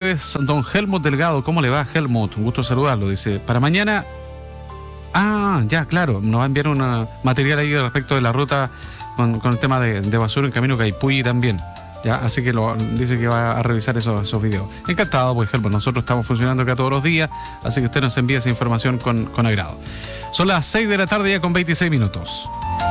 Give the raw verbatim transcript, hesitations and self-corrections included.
tardes, don Helmut Delgado. ¿Cómo le va, Helmut? Un gusto saludarlo. Dice, para mañana... Ah, ya, claro. Nos va a enviar un material ahí respecto de la ruta con, con el tema de, de basura en camino Caipuy también. Ya, así que lo, dice que va a revisar esos, esos videos. Encantado, pues, Helmut. Nosotros estamos funcionando acá todos los días, así que usted nos envía esa información con, con agrado. Son las seis de la tarde ya con veintiséis minutos.